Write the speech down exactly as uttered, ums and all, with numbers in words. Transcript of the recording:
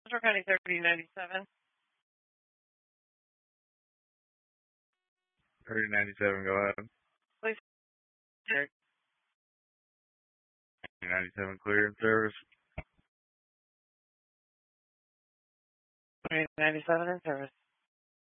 Central County thirty ninety-seven. thirty ninety-seven, go ahead. Please. thirty ninety-seven, clear in service. thirty ninety-seven in service.